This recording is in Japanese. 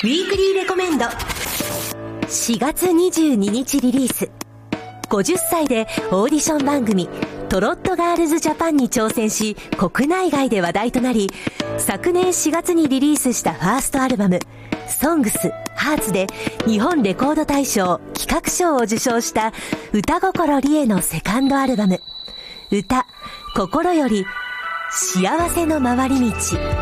ウィークリーレコメンド 4月22日リリース。50歳でオーディション番組トロットガールズジャパンに挑戦し、国内外で話題となり、昨年4月にリリースしたファーストアルバムSONGS HEARTSで日本レコード大賞企画賞を受賞した歌心理恵のセカンドアルバム歌心より幸せの回り道。